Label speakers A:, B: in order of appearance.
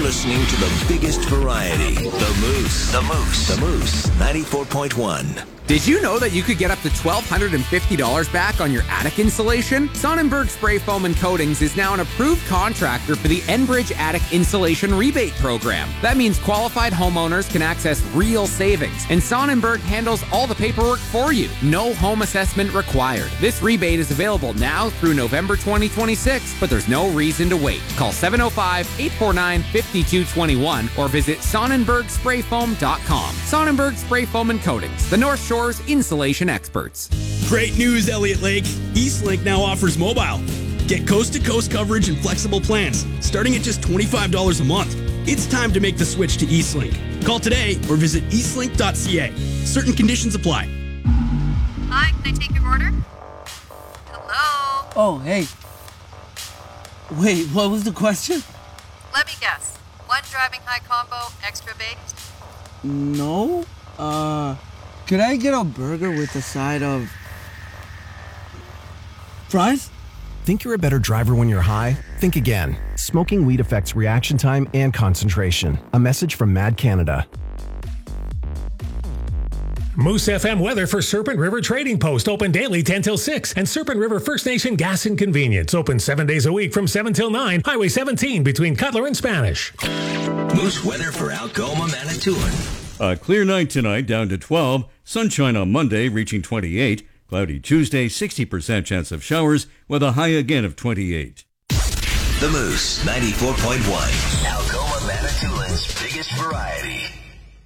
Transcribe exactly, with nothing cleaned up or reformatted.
A: listening to the biggest variety, The Moose. The Moose. The Moose, ninety-four point one.
B: Did you know that you could get up to one thousand two hundred fifty dollars back on your attic insulation? Sonnenberg Spray Foam and Coatings is now an approved contractor for the Enbridge Attic Insulation Rebate Program. That means qualified homeowners can access real savings, and Sonnenberg handles all the paperwork for you. No home assessment required. This rebate is available now through November twenty twenty-six, but there's no reason to wait. Call seven oh five, eight four nine, five two two one or visit sonnenberg spray foam dot com. Sonnenberg Spray Foam and Coatings, the North Shore's insulation experts.
C: Great news, Elliott Lake. Eastlink now offers mobile. Get coast-to-coast coverage and flexible plans, starting at just twenty-five dollars a month. It's time to make the switch to Eastlink. Call today or visit eastlink dot c a. Certain conditions apply.
D: Hi, can I take your order? Hello?
E: Oh, hey. Wait, what was the question?
D: Let me guess. One driving high combo, extra baked?
E: No. Uh, could I get a burger with a side of fries?
F: Think you're a better driver when you're high? Think again. Smoking weed affects reaction time and concentration. A message from Mad Canada.
G: Moose F M weather for Serpent River Trading Post, open daily ten till six, and Serpent River First Nation Gas and Convenience, open seven days a week from seven till nine, Highway seventeen between Cutler and Spanish.
A: Moose weather for Algoma, Manitoulin.
H: A clear night tonight, down to twelve. Sunshine on Monday, reaching twenty-eight. Cloudy Tuesday, sixty percent chance of showers, with a high again of twenty-eight.
A: The Moose, ninety-four point one. Algoma, Manitoulin's biggest variety.